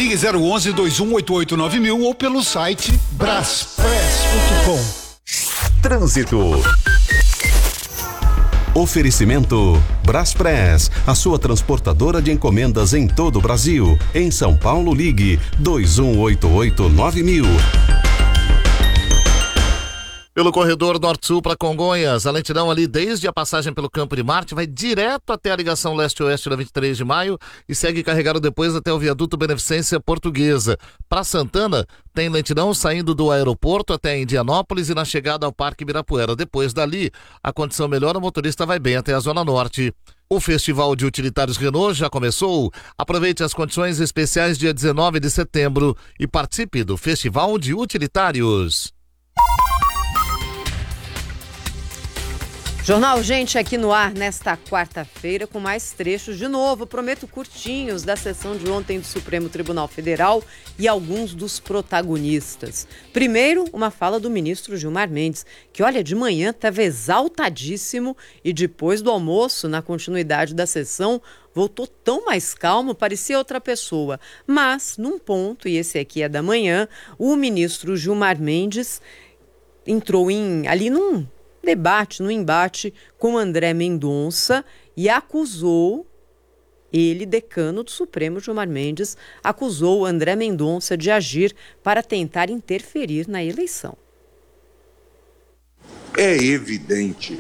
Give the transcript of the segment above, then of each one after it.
Ligue 011-2188-9000 ou pelo site braspress.com. Trânsito. Oferecimento Braspress, a sua transportadora de encomendas em todo o Brasil. Em São Paulo, ligue 2188-9000. Pelo corredor Norte-Sul para Congonhas, a lentidão ali desde a passagem pelo Campo de Marte vai direto até a ligação leste-oeste da 23 de maio e segue carregado depois até o viaduto Beneficência Portuguesa. Para Santana, tem lentidão saindo do aeroporto até Indianópolis e na chegada ao Parque Ibirapuera. Depois dali, a condição melhora, o motorista vai bem até a Zona Norte. O Festival de Utilitários Renault já começou. Aproveite as condições especiais dia 19 de setembro e participe do Festival de Utilitários. Jornal Gente aqui no ar nesta quarta-feira com mais trechos. De novo, prometo curtinhos da sessão de ontem do Supremo Tribunal Federal e alguns dos protagonistas. Primeiro, uma fala do ministro Gilmar Mendes, que olha, de manhã estava exaltadíssimo e depois do almoço, na continuidade da sessão, voltou tão mais calmo, parecia outra pessoa. Mas, num ponto, e esse aqui é da manhã, o ministro Gilmar Mendes entrou ali num debate, no embate com André Mendonça e acusou, ele, decano do Supremo, Gilmar Mendes, acusou André Mendonça de agir para tentar interferir na eleição. É evidente,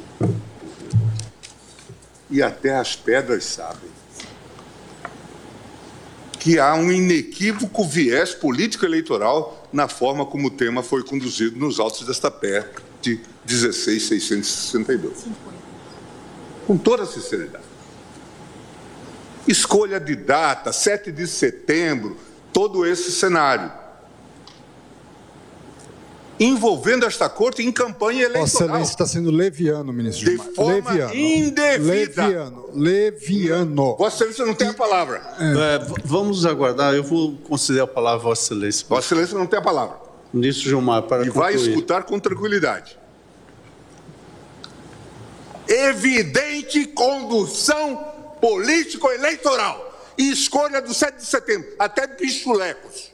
e até as pedras sabem, que há um inequívoco viés político-eleitoral na forma como o tema foi conduzido nos autos desta PEC de 16.662. Com toda a sinceridade. Escolha de data, 7 de setembro, todo esse cenário. Envolvendo esta corte em campanha eleitoral. Vossa Excelência está sendo leviano, ministro Gilmar. De forma indevida. Leviano. Vossa Excelência não tem a palavra. Vamos aguardar, eu vou conceder a palavra a Vossa Excelência. Vossa Excelência não tem a palavra. Ministro Gilmar, para concluir. E vai escutar com tranquilidade. Evidente condução político-eleitoral e escolha do 7 de setembro, até de pichulecos.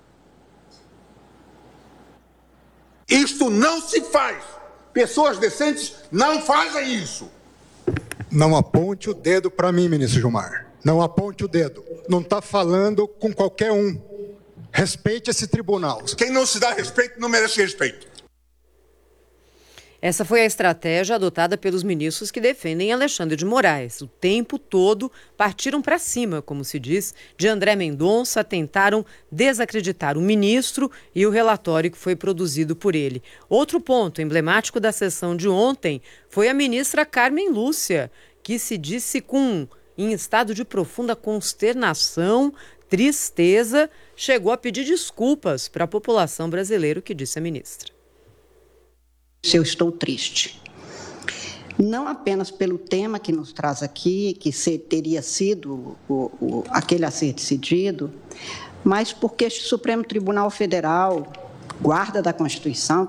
Isto não se faz. Pessoas decentes não fazem isso. Não aponte o dedo para mim, ministro Gilmar. Não aponte o dedo. Não está falando com qualquer um. Respeite esse tribunal. Quem não se dá respeito não merece respeito. Essa foi a estratégia adotada pelos ministros que defendem Alexandre de Moraes. O tempo todo partiram para cima, como se diz, de André Mendonça, tentaram desacreditar o ministro e o relatório que foi produzido por ele. Outro ponto emblemático da sessão de ontem foi a ministra Carmen Lúcia, que se disse em estado de profunda consternação, tristeza, chegou a pedir desculpas para a população brasileira, o que disse a ministra. Eu estou triste, não apenas pelo tema que nos traz aqui, que teria sido aquele a ser decidido, mas porque este Supremo Tribunal Federal, guarda da Constituição,